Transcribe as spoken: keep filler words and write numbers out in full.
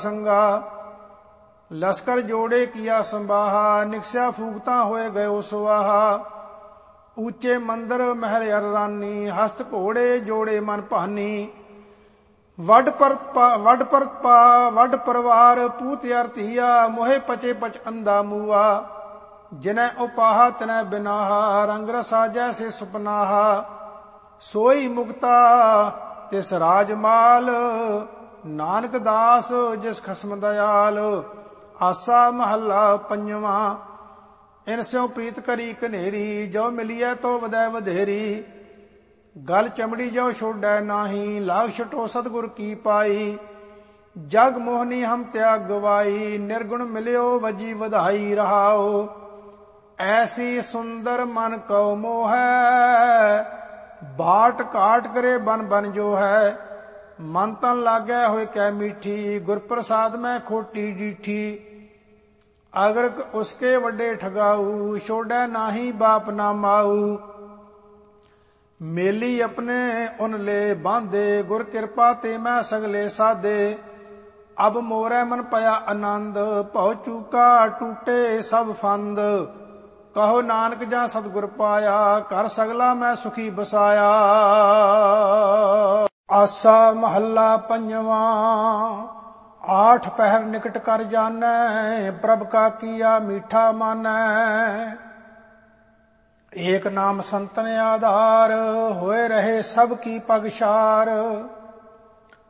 संगा। लश्कर जोड़े किया संबाहा, निकस्या फूकता होए गयो सुवाहा। ऊंचे मंदिर महल अर रानी, हस्त घोड़े जोड़े मन भानी। वड पर वड पर पा वड परवार पूत अर धीया, मोहे पचे पच अंधा मूआ। जिन्हें उपाहा तिन्हें बिनाहा, रंग रसा जैसे सुपनाहा। सोई मुक्ता तिस राजमाल, नानक दास जिस खसम दयाल। आसा महला पंजवा। इनस्यों प्रीत करी कनेरी, जो मिलिए तो वदै वधेरी। गल चमड़ी जो छोड़ै नाही, लाग छटो सतगुर की पाई। जग मोहनी हम त्याग गवाई, निर्गुण मिलियो वजी वधाई रहाओ। ऐसी सुंदर मन कौ मोहै, बाट काट करे बन बन जो है। मन तन लागै होए कै मीठी, गुर प्रसाद में खोटी डीठी। अगर उसके वड्डे ठगाऊ, छोड़ै नाही बाप ना माऊ। मेली अपने उन ले बांधे, गुर कृपा ते मैं सगले साधे। अब मोरै मन पया आनंद, भौ चूका टूटे सब फंद। कहो नानक जा सतगुर पाया, कर सगला मैं सुखी बसाया। आसा महला पंजवा। आठ पहर निकट कर जानै, प्रभ का किया मीठा मानै। एक नाम संतन आधार, होए रहे सब की पगशार।